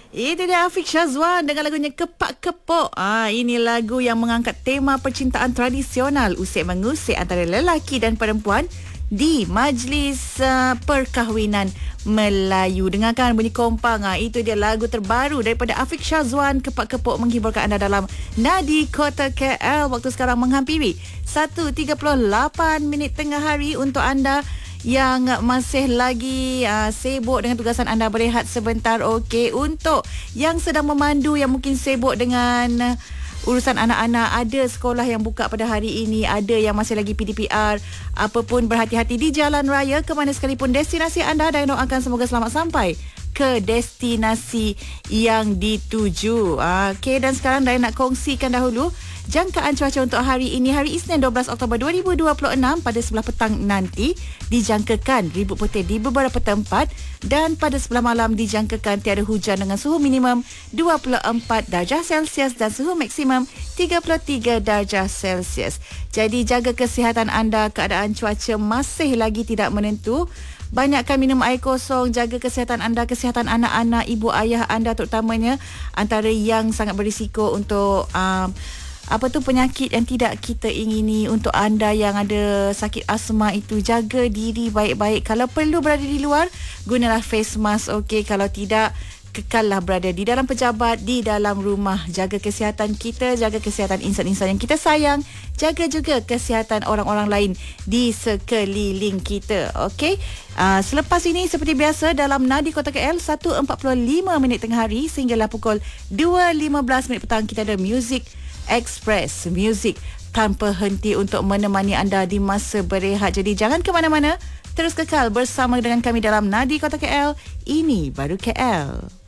Itu dia Afiq Syazwan dengan lagunya Kepak Kepok. Ini lagu yang mengangkat tema percintaan tradisional usik mengusik antara lelaki dan perempuan di majlis perkahwinan Melayu. Dengarkan bunyi kompang. Itu dia lagu terbaru daripada Afiq Syazwan, Kepak Kepok, menghiburkan anda dalam Nadi Kota KL. Waktu sekarang menghampiri 1.38 minit tengah hari. Untuk anda yang masih lagi sibuk dengan tugasan anda, berehat sebentar, okey. Untuk yang sedang memandu, yang mungkin sibuk dengan urusan anak-anak, ada sekolah yang buka pada hari ini, ada yang masih lagi PDPR, apapun, berhati-hati di jalan raya ke mana sekalipun destinasi anda, dan doakan semoga selamat sampai ke destinasi yang dituju. Okey, dan sekarang saya nak kongsikan dahulu jangkaan cuaca untuk hari ini, hari Isnin 12 Oktober 2026. Pada sebelah petang nanti dijangkakan ribut putih di beberapa tempat, dan pada sebelah malam dijangkakan tiada hujan dengan suhu minimum 24 darjah Celsius dan suhu maksimum 33 darjah Celsius. Jadi jaga kesihatan anda, keadaan cuaca masih lagi tidak menentu. Banyakkan minum air kosong, jaga kesihatan anda, kesihatan anak-anak, ibu ayah anda terutamanya, antara yang sangat berisiko untuk penyakit yang tidak kita ingini. Untuk anda yang ada sakit asma, itu jaga diri baik-baik. Kalau perlu berada di luar, gunalah face mask, okey. Kalau tidak, kekallah berada di dalam pejabat, di dalam rumah. Jaga kesihatan kita, jaga kesihatan insan-insan yang kita sayang, jaga juga kesihatan orang-orang lain di sekeliling kita, okey. Selepas ini seperti biasa dalam Nadi Kota KL, 1.45 minit tengah hari sehinggalah pukul 2.15 minit petang, kita ada Music Express, muzik tanpa henti untuk menemani anda di masa berehat. Jadi jangan ke mana-mana, terus kekal bersama dengan kami dalam Nadi Kota KL. Ini baru KL.